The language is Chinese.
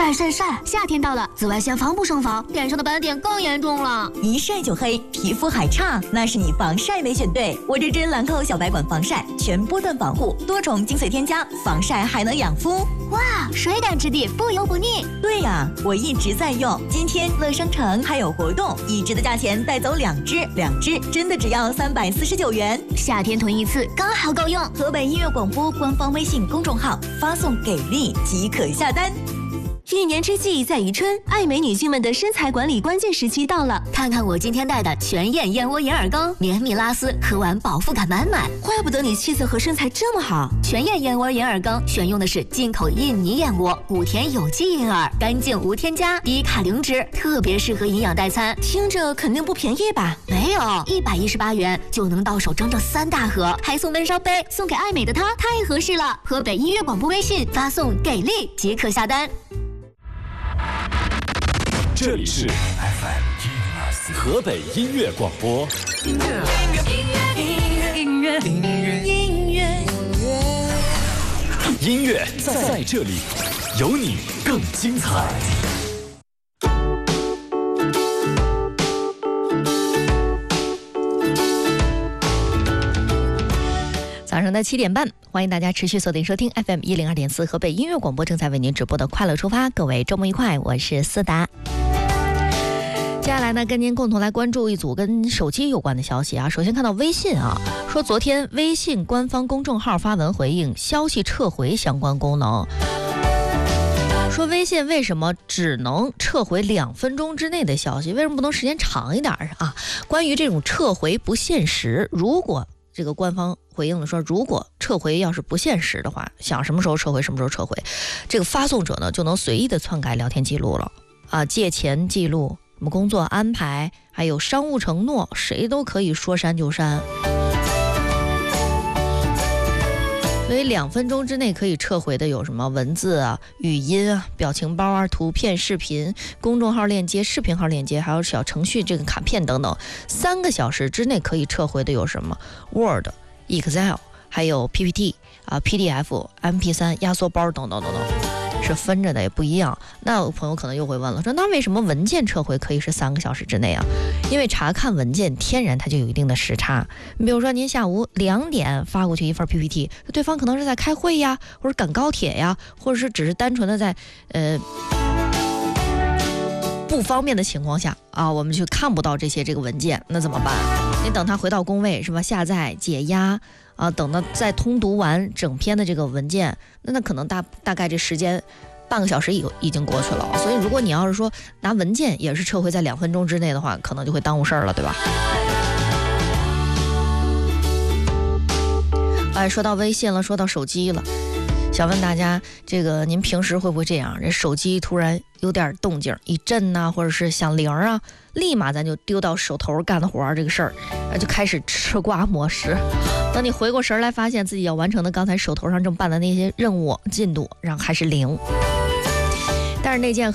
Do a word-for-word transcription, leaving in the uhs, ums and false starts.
晒晒晒！夏天到了，紫外线防不胜防，脸上的斑点更严重了。 一晒就黑，皮肤还差，那是你防晒没选对。我这支兰蔻小白管防晒，全波段防护，多重精髓添加，防晒还能养肤。 哇，水感质地，不油不腻。 对呀，我一直在用。今天乐商城还有活动，一支的价钱带走两支，两支真的只要三百四十九元。 夏天囤一次刚好够用。 河北音乐广播官方微信公众号发送给力即可下单。 一年之计在于春，爱美女性们的身材管理关键时期到了。 看看我今天带的全燕燕窝眼耳羹，绵密拉丝，喝完饱腹感满满。 怪不得你气色和身材这么好。 全燕燕窝眼耳羹选用的是进口印尼燕窝，谷田有机银耳，干净无添加，低卡零脂，特别适合营养代餐。 听着肯定不便宜吧？ 没有，一百一十八元就能到手整整三大盒，还送温烧杯，送给爱美的她太合适了。河北音乐广播微信发送给力即可下单。 这里是 F M 河北音乐广播。音乐，音乐，音乐，音乐，音乐，音乐，音乐在这里，有你更精彩。 早上的七点半，欢迎大家持续锁定收听 F M 一零二点四河北音乐广播，正在为您直播的快乐出发。各位周末愉快，我是思达。接下来呢，跟您共同来关注一组跟手机有关的消息啊。首先看到微信啊，说昨天微信官方公众号发文回应消息撤回相关功能，说微信为什么只能撤回两分钟之内的消息，为什么不能时间长一点啊？关于这种撤回不限时，如果这个官方回应了说，如果撤回要是不限时的话，想什么时候撤回什么时候撤回，这个发送者呢就能随意的篡改聊天记录了啊，借钱记录、什么工作安排，还有商务承诺，谁都可以说删就删。所以两分钟之内可以撤回的有什么文字啊、语音啊、表情包啊、图片、视频、公众号链接、视频号链接，还有小程序这个卡片等等。三个小时之内可以撤回的有什么 Word、Excel， 还有 P P T 啊、P D F、M P 三 压缩包等等等等。是分着的，也不一样。那有朋友可能又会问了，说那为什么文件撤回可以是三个小时之内啊？因为查看文件天然它就有一定的时差。你比如说您下午两点发过去一份 P P T， 对方可能是在开会呀，或者赶高铁呀，或者是只是单纯的在呃不方便的情况下啊，我们就看不到这些这个文件，那怎么办？你等他回到工位是吧？下载解压。啊，等到再通读完整篇的这个文件，那那可能大大概这时间半个小时已已经过去了。所以如果你要是说拿文件也是撤回在两分钟之内的话，可能就会耽误事儿了，对吧？哎，说到微信了，说到手机了，想问大家，这个您平时会不会这样？这手机突然有点动静，一震呐、啊，或者是响铃啊，立马咱就丢到手头干的活儿这个事儿，就开始吃瓜模式。等你回过神来，发现自己要完成的刚才手头上正办的那些任务进度，然后还是零。但是那件